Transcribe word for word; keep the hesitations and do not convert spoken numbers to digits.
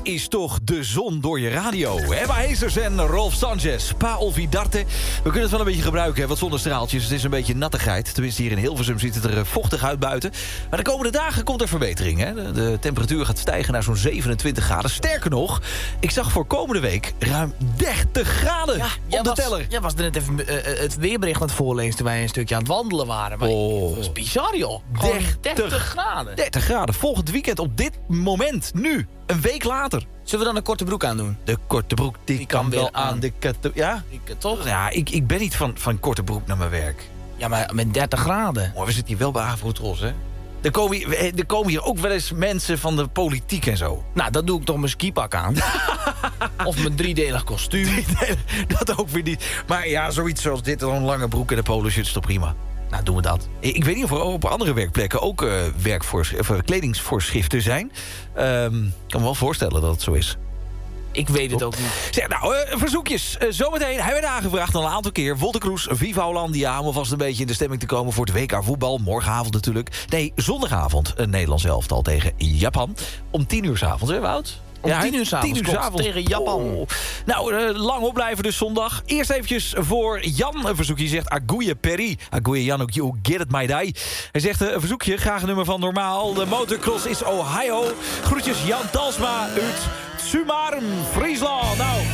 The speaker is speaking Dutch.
is toch de zon door je radio. Emma Heesters en Rolf Sanchez. Pa Olvidarte. We kunnen het wel een beetje gebruiken, hè, wat zonnestraaltjes. Het is een beetje nattigheid. Tenminste, hier in Hilversum ziet het er uh, vochtig uit buiten. Maar de komende dagen komt er verbetering. Hè? De, de temperatuur gaat stijgen naar zo'n zevenentwintig graden. Sterker nog, ik zag voor komende week ruim dertig graden Ja, op de was, teller. Jij was er net even uh, het weerbericht aan het voorlezen... toen wij een stukje aan het wandelen waren. Maar Oh. dat is bizar, joh. Gewoon dertig, dertig graden. dertig graden. Volgend weekend op dit moment. Nu. Een week later. Zullen we dan een korte broek aandoen? De korte broek, die, Die kan, kan wel weer aan. aan. de kate- Ja? Ik, uh, toch? Ja, ik, ik ben niet van, van korte broek naar mijn werk. Ja, maar met dertig graden. Maar we zitten hier wel bij Afrotros, hè? Er komen, hier, er komen hier ook wel eens mensen van de politiek en zo. Nou, dan doe ik toch mijn skipak aan. Of mijn driedelig kostuum. Dat ook weer niet. Maar ja, zoiets zoals dit, een lange broek en een polo shirt is toch prima. Nou, doen we dat. Ik weet niet of er op andere werkplekken ook uh, werkvoorsch- of, kledingsvoorschriften zijn. Um, ik kan me wel voorstellen dat het zo is. Ik weet het ook niet. Zeg, nou, uh, verzoekjes. Uh, zometeen, hij werd aangevraagd al een aantal keer. Wolter Kroes, Viva Hollandia, om alvast een beetje in de stemming te komen voor het W K voetbal. Morgenavond natuurlijk. Nee, zondagavond een Nederlands elftal tegen Japan. Om tien uur 's avonds, hè Wout? Om Ja, tien uur 's avonds, tien uur 's klopt, avonds tegen Japan. Oh. Nou, uh, lang opblijven dus zondag. Eerst eventjes voor Jan een verzoekje. Hij zegt Aguye Perry. Aguye Jan, ook you get it my day. Hij zegt uh, een verzoekje, graag een nummer van Normaal. De motocross is Ohio. Groetjes Jan Talsma uit Sumarm, Friesland. Nou,